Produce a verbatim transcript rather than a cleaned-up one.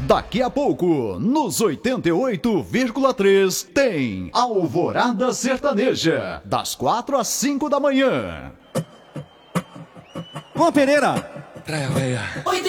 Daqui a pouco, nos oitenta e oito vírgula três, tem Alvorada Sertaneja, das quatro às cinco da manhã. Juan Pereira. Praia, véia.